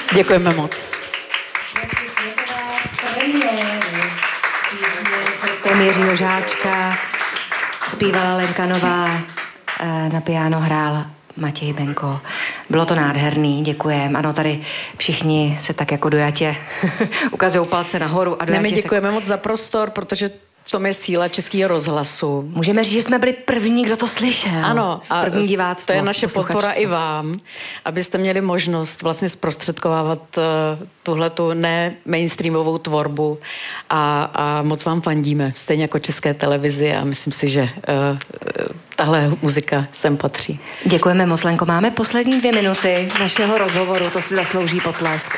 Děkujeme moc. Jiřího Žáčka zpívala Lenka Nová, na piano hrál Matěj Benko. Bylo to nádherný, děkujem. Ano, tady všichni se tak jako dojatě ukazují palce nahoru. A my děkujeme moc za prostor, protože v tom je síla Českého rozhlasu. Můžeme říct, že jsme byli první, kdo to slyšel. Ano, a první diváctvo, to je naše podpora i vám, abyste měli možnost vlastně zprostředkovávat tuhletu ne mainstreamovou tvorbu a moc vám fandíme, stejně jako České televizi a myslím si, že tahle muzika sem patří. Děkujeme moc, Lenko. Máme poslední 2 minuty našeho rozhovoru, to si zaslouží potlesk.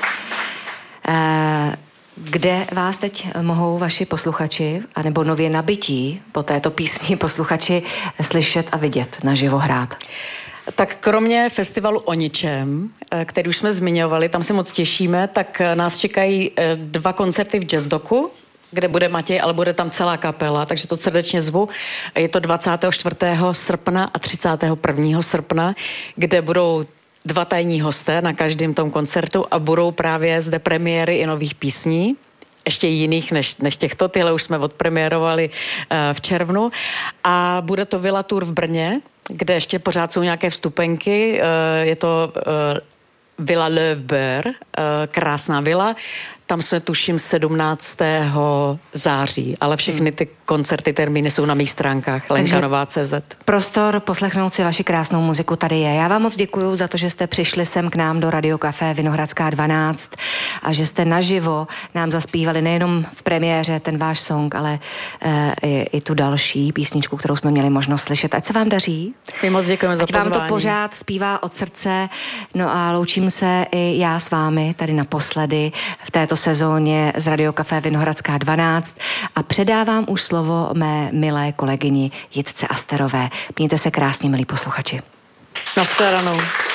Kde vás teď mohou vaši posluchači, anebo nově nabití po této písni posluchači slyšet a vidět, naživo hrát? Tak kromě festivalu O ničem, který už jsme zmiňovali, tam se moc těšíme, tak nás čekají 2 koncerty v Jazzdoku, kde bude Matěj, ale bude tam celá kapela, takže to srdečně zvu. Je to 24. srpna a 31. srpna, kde budou 2 tajní hosté na každém tom koncertu a budou právě zde premiéry i nových písní, ještě jiných než těchto, tyhle už jsme odpremiérovali v červnu a bude to Villa Tour v Brně, kde ještě pořád jsou nějaké vstupenky, je to Villa Löfber, krásná vila. Tam jsme tuším 17. září, ale všechny ty koncerty, termíny jsou na mých stránkách lenkanová.cz. Prostor poslechnout si vaši krásnou muziku tady je. Já vám moc děkuju za to, že jste přišli sem k nám do Radio Café Vinohradská 12 a že jste naživo nám zaspívali nejenom v premiéře ten váš song, ale i tu další písničku, kterou jsme měli možnost slyšet. Ať se vám daří. My moc děkujeme za pozvání. Vám to pořád zpívá od srdce. No a loučím se i já s vámi tady naposledy v této sezóně z Radio Café Vinohradská 12 a předávám už slovo mé milé kolegyni Jitce Asterové. Mějte se krásně, milí posluchači. Nashledanou.